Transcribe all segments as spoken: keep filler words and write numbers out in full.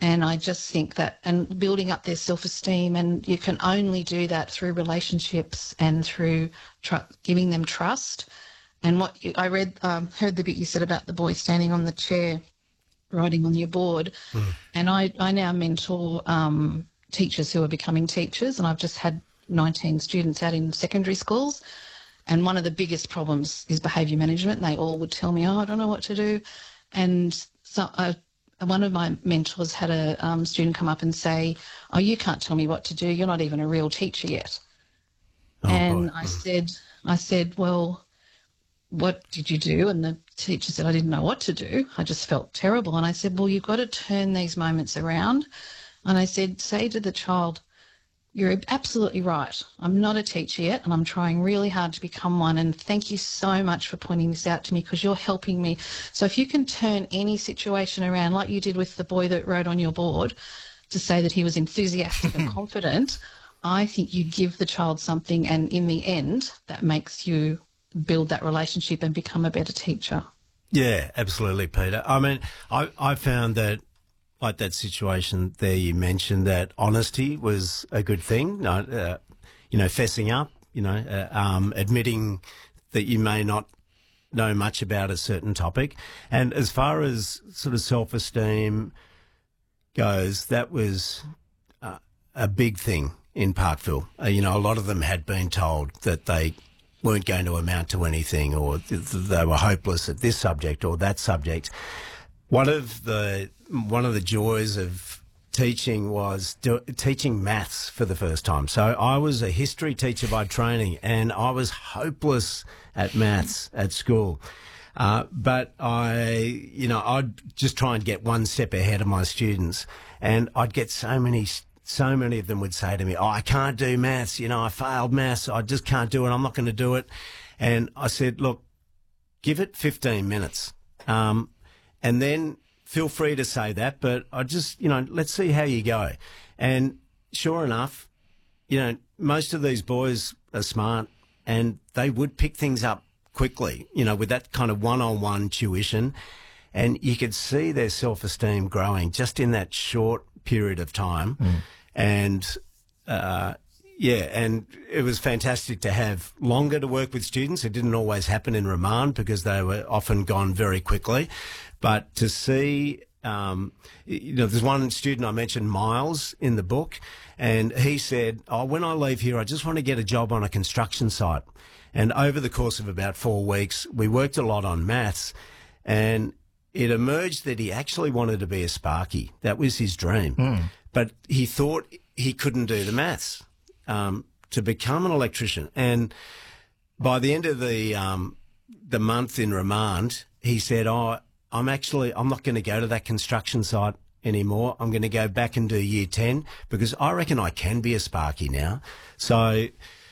And I just think that, and building up their self-esteem, and you can only do that through relationships and through tr- giving them trust. And what you, I read, um, heard the bit you said about the boy standing on the chair, writing on your board. Mm. And I, I now mentor um, teachers who are becoming teachers, and I've just had nineteen students out in secondary schools. And one of the biggest problems is behaviour management. And they all would tell me, oh, I don't know what to do. And so I one of my mentors had a um, student come up and say, oh, you can't tell me what to do. You're not even a real teacher yet. Oh, and boy. I said, I said, well, what did you do? And the teacher said, I didn't know what to do. I just felt terrible. And I said, well, you've got to turn these moments around. And I said, say to the child, you're absolutely right. I'm not a teacher yet, and I'm trying really hard to become one, and thank you so much for pointing this out to me because you're helping me. So if you can turn any situation around, like you did with the boy that wrote on your board, to say that he was enthusiastic and confident, I think you give the child something, and in the end, that makes you build that relationship and become a better teacher. Yeah, absolutely, Peter. I mean, I, I found that like that situation there you mentioned, that honesty was a good thing, uh, you know, fessing up, you know, uh, um, admitting that you may not know much about a certain topic. And as far as sort of self-esteem goes, that was uh, a big thing in Parkville. Uh, you know, a lot of them had been told that they weren't going to amount to anything, or th- they were hopeless at this subject or that subject. One of the one of the joys of teaching was do, teaching maths for the first time. So I was a history teacher by training, and I was hopeless at maths at school. Uh, but I, you know, I'd just try and get one step ahead of my students, and I'd get so many, so many of them would say to me, "Oh, I can't do maths. You know, I failed maths. I just can't do it. I'm not going to do it." And I said, "Look, give it fifteen minutes." Um, And then feel free to say that, but I just, you know, let's see how you go. And sure enough, you know, most of these boys are smart, and they would pick things up quickly, you know, with that kind of one-on-one tuition. And you could see their self-esteem growing just in that short period of time. Mm. And, uh, yeah, and it was fantastic to have longer to work with students. It didn't always happen in remand because they were often gone very quickly. But to see, um, you know, there's one student I mentioned, Miles, in the book, and he said, oh, when I leave here, I just want to get a job on a construction site. And over the course of about four weeks, we worked a lot on maths, and it emerged that he actually wanted to be a Sparky. That was his dream. Mm. But he thought he couldn't do the maths um, to become an electrician. And by the end of the um, the month in remand, he said, oh, I'm actually, I'm not going to go to that construction site anymore. I'm going to go back and do year ten because I reckon I can be a Sparky now. So,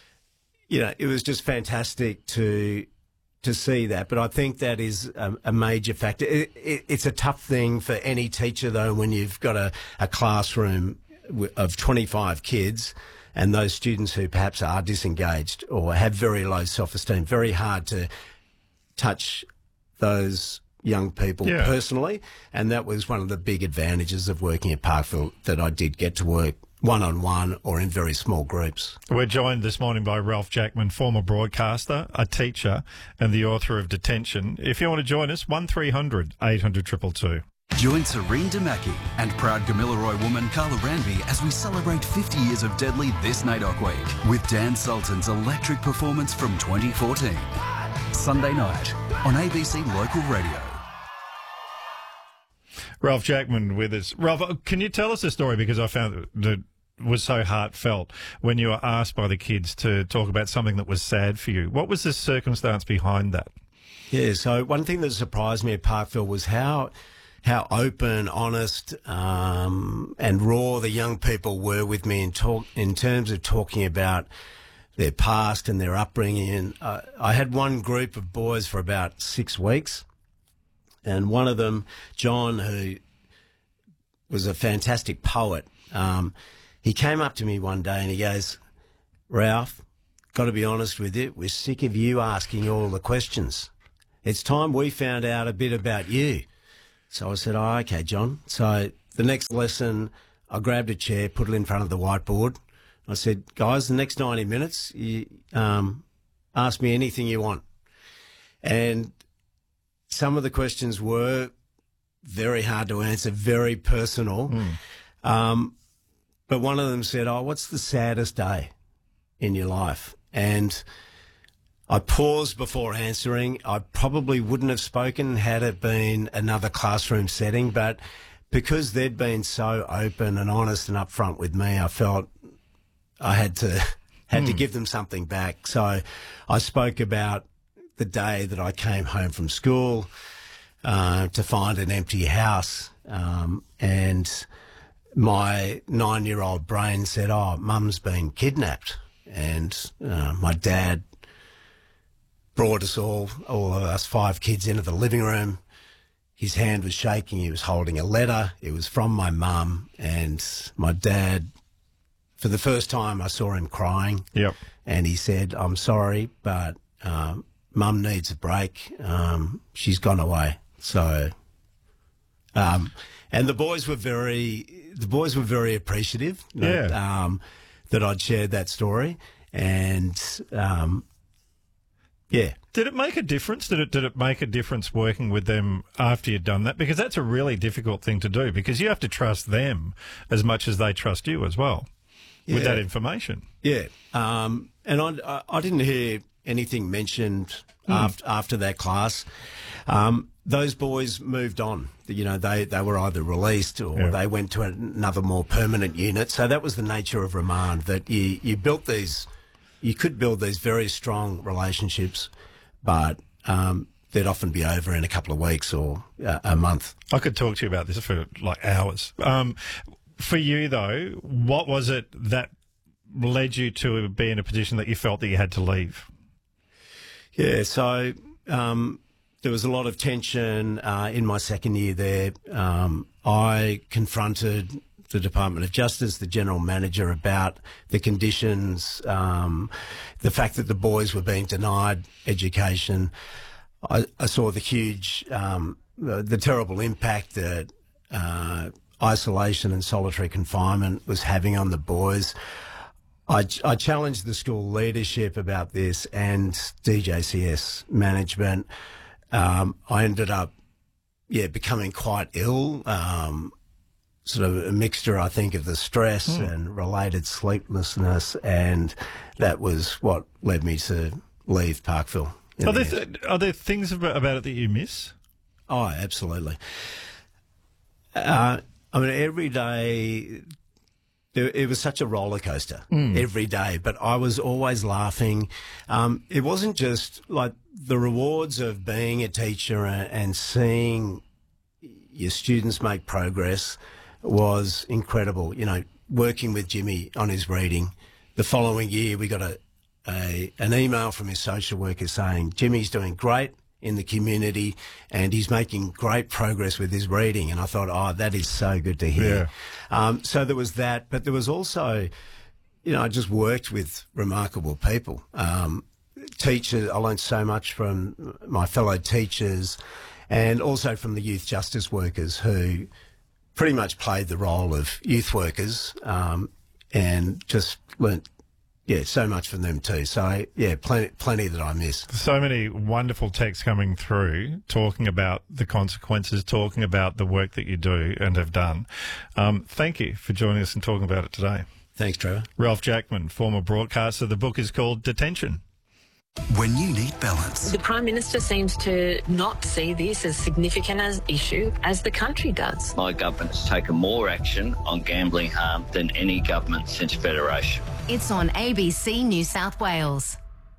you know, it was just fantastic to to see that. But I think that is a, a major factor. It, it, it's a tough thing for any teacher, though, when you've got a, a classroom of twenty-five kids and those students who perhaps are disengaged or have very low self-esteem. Very hard to touch those young people yeah. personally, and that was one of the big advantages of working at Parkville, that I did get to work one-on-one or in very small groups. We're joined this morning by Ralph Jackman, former broadcaster, a teacher, and the author of Detention. If you want to join us, one three hundred eight hundred two two two. Join Serene Damaki and proud Gamilaroi woman Carla Ranby as we celebrate fifty years of Deadly this NAIDOC week with Dan Sultan's electric performance from twenty fourteen. Sunday night on A B C Local Radio. Ralph Jackman with us. Ralph, can you tell us a story? Because I found that it was so heartfelt when you were asked by the kids to talk about something that was sad for you. What was the circumstance behind that? Yeah, so one thing that surprised me at Parkville was how how open, honest, um, and raw the young people were with me in talk in terms of talking about their past and their upbringing. And uh, I had one group of boys for about six weeks. And one of them, John, who was a fantastic poet, um, he came up to me one day and he goes, Ralph, got to be honest with you, we're sick of you asking all the questions. It's time we found out a bit about you. So I said, oh, okay, John. So the next lesson, I grabbed a chair, put it in front of the whiteboard. I said, guys, the next ninety minutes, you, um, ask me anything you want. And some of the questions were very hard to answer, very personal. Mm. Um, but one of them said, oh, what's the saddest day in your life? And I paused before answering. I probably wouldn't have spoken had it been another classroom setting, but because they'd been so open and honest and upfront with me, I felt I had to had mm. to give them something back. So I spoke about the day that I came home from school uh, to find an empty house, um, and my nine-year-old brain said, oh, Mum's been kidnapped. And uh, my dad brought us all, all of us five kids into the living room. His hand was shaking. He was holding a letter. It was from my mum. And my dad, for the first time, I saw him crying. Yep. And he said, I'm sorry, but um, Mum needs a break. Um, she's gone away. So, um, and the boys were very, the boys were very appreciative. Yeah. That, um, that I'd shared that story. And, um, yeah. Did it make a difference? Did it did it make a difference working with them after you'd done that? Because that's a really difficult thing to do, because you have to trust them as much as they trust you as well yeah. with that information. Yeah. Um, and I, I didn't hear anything mentioned mm. after, after that class. Um, those boys moved on. You know, they, they were either released or yeah. they went to another more permanent unit. So that was the nature of remand, that you, you built these, you could build these very strong relationships, but um, they'd often be over in a couple of weeks or uh, a month. I could talk to you about this for like hours. Um, for you, though, what was it that led you to be in a position that you felt that you had to leave? Yeah, so um, there was a lot of tension uh, in my second year there. Um, I confronted the Department of Justice, the General Manager, about the conditions, um, the fact that the boys were being denied education. I, I saw the huge, um, the, the terrible impact that uh, isolation and solitary confinement was having on the boys. I, I challenged the school leadership about this and D J C S management. Um, I ended up, yeah, becoming quite ill, um, sort of a mixture, I think, of the stress mm. and related sleeplessness, and that was what led me to leave Parkville. Are there, th- are there things about, about it that you miss? Oh, absolutely. Uh, I mean, every day, it was such a roller coaster mm. every day, but I was always laughing. Um, it wasn't just like the rewards of being a teacher and, and seeing your students make progress was incredible. You know, working with Jimmy on his reading. The following year, we got a, a an email from his social worker saying Jimmy's doing great in the community and he's making great progress with his reading. And I thought, oh, that is so good to hear. Yeah. Um, so there was that, but there was also, you know, I just worked with remarkable people. Um, teachers, I learned so much from my fellow teachers and also from the youth justice workers who pretty much played the role of youth workers, um, and just learnt, yeah, so much from them too. So, yeah, plenty, plenty that I miss. So many wonderful texts coming through talking about the consequences, talking about the work that you do and have done. Um, thank you for joining us and talking about it today. Thanks, Trevor. Ralph Jackman, former broadcaster. The book is called Detention. When you need balance. The Prime Minister seems to not see this as significant an issue as the country does. My government has taken more action on gambling harm than any government since Federation. It's on A B C New South Wales.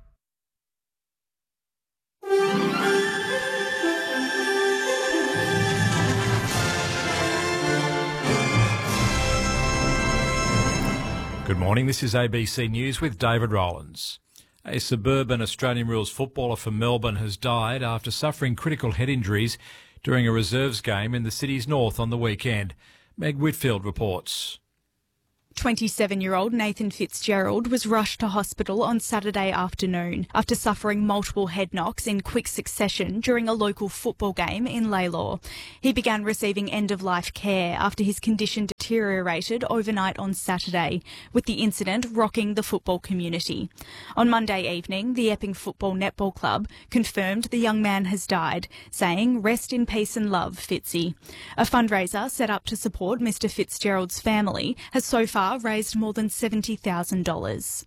Good morning, this is A B C News with David Rowlands. A suburban Australian rules footballer for Melbourne has died after suffering critical head injuries during a reserves game in the city's north on the weekend. Meg Whitfield reports. twenty-seven-year-old Nathan Fitzgerald was rushed to hospital on Saturday afternoon after suffering multiple head knocks in quick succession during a local football game in Lalor. He began receiving end-of-life care after his condition deteriorated overnight on Saturday, with the incident rocking the football community. On Monday evening, the Epping Football Netball Club confirmed the young man has died, saying, "Rest in peace and love, Fitzy." A fundraiser set up to support Mister Fitzgerald's family has so far raised more than seventy thousand dollars.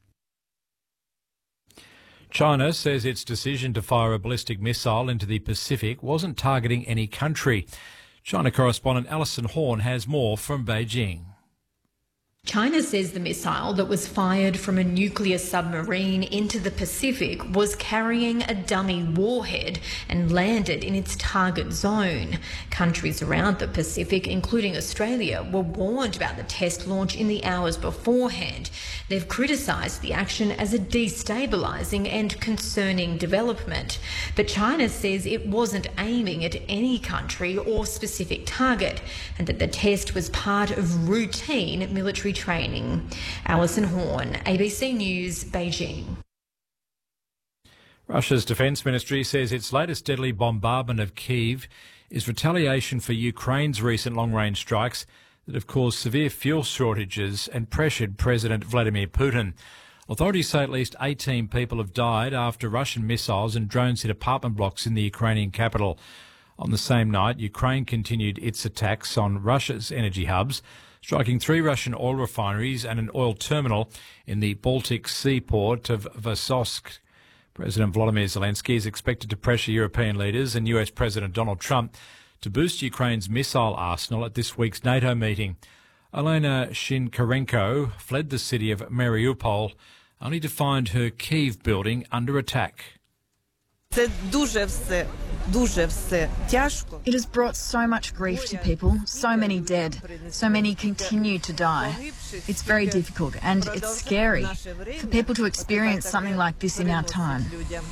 China says its decision to fire a ballistic missile into the Pacific wasn't targeting any country. China correspondent Alison Horn has more from Beijing. China says the missile that was fired from a nuclear submarine into the Pacific was carrying a dummy warhead and landed in its target zone. Countries around the Pacific, including Australia, were warned about the test launch in the hours beforehand. They've criticised the action as a destabilising and concerning development. But China says it wasn't aiming at any country or specific target, and that the test was part of routine military training. Alison Horn, A B C News, Beijing. Russia's defence ministry says its latest deadly bombardment of Kyiv is retaliation for Ukraine's recent long-range strikes that have caused severe fuel shortages and pressured President Vladimir Putin. Authorities say at least eighteen people have died after Russian missiles and drones hit apartment blocks in the Ukrainian capital. On the same night, Ukraine continued its attacks on Russia's energy hubs, striking three Russian oil refineries and an oil terminal in the Baltic seaport of Vazovsk. President Volodymyr Zelensky is expected to pressure European leaders and U S President Donald Trump to boost Ukraine's missile arsenal at this week's NATO meeting. Elena Shinkarenko fled the city of Mariupol, only to find her Kyiv building under attack. It has brought so much grief to people, so many dead, so many continue to die. It's very difficult and it's scary for people to experience something like this in our time.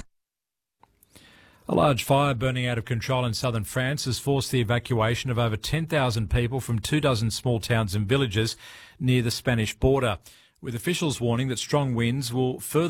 A large fire burning out of control in southern France has forced the evacuation of over ten thousand people from two dozen small towns and villages near the Spanish border, with officials warning that strong winds will further